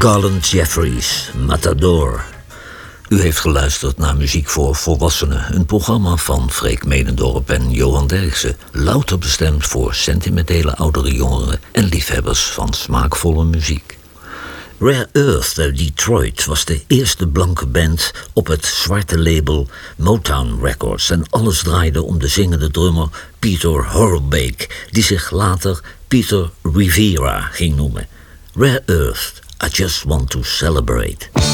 Garland Jeffries, Matador. U heeft geluisterd naar Muziek voor Volwassenen, een programma van Freek Medendorp en Johan Derksen, louter bestemd voor sentimentele oudere jongeren en liefhebbers van smaakvolle muziek. Rare Earth uit Detroit was de eerste blanke band op het zwarte label Motown Records en alles draaide om de zingende drummer Peter Horlbeck, die zich later Peter Rivera ging noemen. Rare Earth, I Just Want to Celebrate.